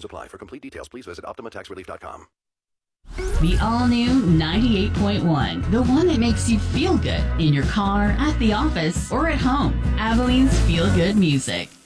Restrictions apply. For complete details, please visit OptimaTaxRelief.com. The all-new 98.1, the one that makes you feel good in your car, at the office, or at home. Abilene's Feel Good Music.